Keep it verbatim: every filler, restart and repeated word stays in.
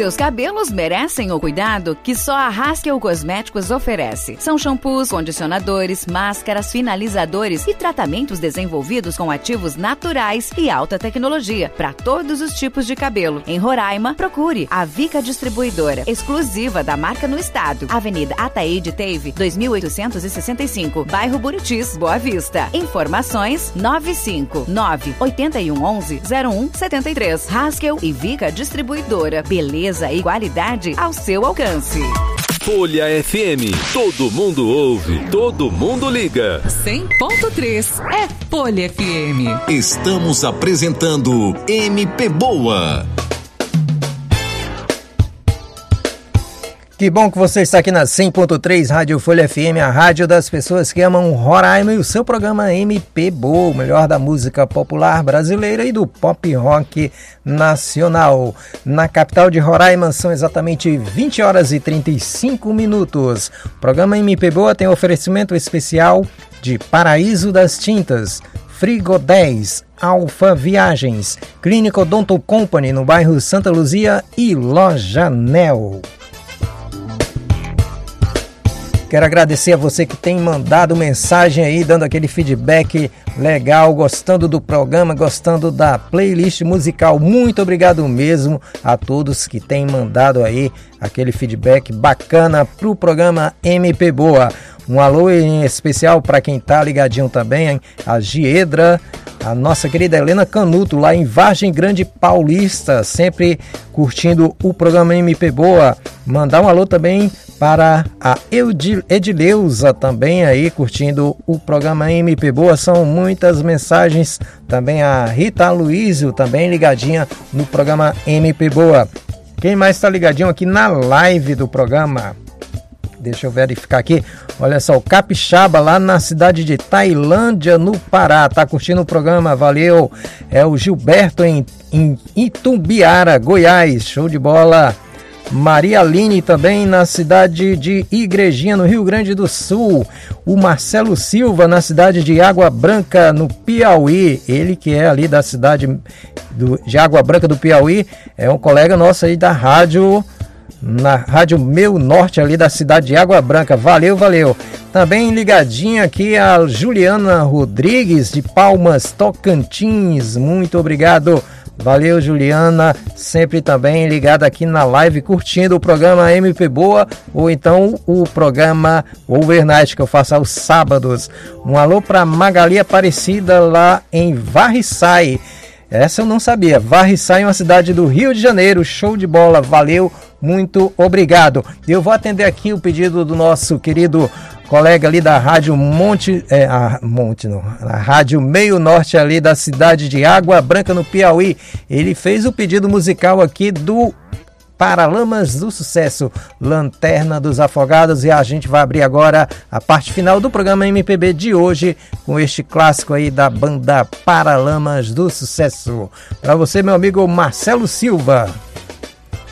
seus cabelos merecem o cuidado que só a Haskell Cosméticos oferece. São shampoos, condicionadores, máscaras, finalizadores e tratamentos desenvolvidos com ativos naturais e alta tecnologia para todos os tipos de cabelo. Em Roraima, procure a Vica Distribuidora, exclusiva da marca no estado. Avenida Ataíde Teve, dois mil oitocentos e sessenta e cinco, bairro Buritis, Boa Vista. Informações nove cinco nove, oito um um, zero um sete três. Haskell e Vica Distribuidora. Beleza e qualidade ao seu alcance. Folha F M. Todo mundo ouve, todo mundo liga. cem ponto três é Folha F M. Estamos apresentando M P Boa. Que bom que você está aqui na cem ponto três Rádio Folha F M, a rádio das pessoas que amam Roraima, e o seu programa M P Boa, o melhor da música popular brasileira e do pop rock nacional. Na capital de Roraima são exatamente vinte horas e trinta e cinco minutos. O programa M P Boa tem oferecimento especial de Paraíso das Tintas, Frigo dez, Alfa Viagens, Clínica Odonto Company no bairro Santa Luzia e Loja Nel. Quero agradecer a você que tem mandado mensagem aí, dando aquele feedback legal, gostando do programa, gostando da playlist musical. Muito obrigado mesmo a todos que têm mandado aí aquele feedback bacana para o programa M P Boa. Um alô em especial para quem tá ligadinho também, hein? A Giedra, a nossa querida Helena Canuto, lá em Vargem Grande Paulista, sempre curtindo o programa M P Boa. Mandar um alô também para a Edileuza, também aí curtindo o programa M P Boa. São muitas mensagens. Também a Rita Luísio, também ligadinha no programa M P Boa. Quem mais está ligadinho aqui na live do programa? Deixa eu verificar aqui. Olha só, o Capixaba, lá na cidade de Tailândia, no Pará, tá curtindo o programa, valeu. É o Gilberto em, em Itumbiara, Goiás, show de bola. Maria Aline também na cidade de Igrejinha, no Rio Grande do Sul. O Marcelo Silva na cidade de Água Branca, no Piauí. Ele que é ali da cidade do, de Água Branca do Piauí, é um colega nosso aí da rádio, na Rádio Meu Norte, ali da cidade de Água Branca. Valeu, valeu. Também ligadinha aqui a Juliana Rodrigues, de Palmas, Tocantins. Muito obrigado. Valeu, Juliana, sempre também ligada aqui na live, curtindo o programa M P Boa, ou então o programa Overnight, que eu faço aos sábados. Um alô para Magali Aparecida, lá em Varriçai. Essa eu não sabia. Varriçai é uma cidade do Rio de Janeiro. Show de bola, valeu, muito obrigado. Eu vou atender aqui o pedido do nosso querido colega ali da Rádio Monte, é, a Monte não, a Rádio Meio Norte ali da cidade de Água Branca, no Piauí. Ele fez o pedido musical aqui do Paralamas do Sucesso, Lanterna dos Afogados, e a gente vai abrir agora a parte final do programa M P B de hoje com este clássico aí da banda Paralamas do Sucesso. Para você, meu amigo Marcelo Silva.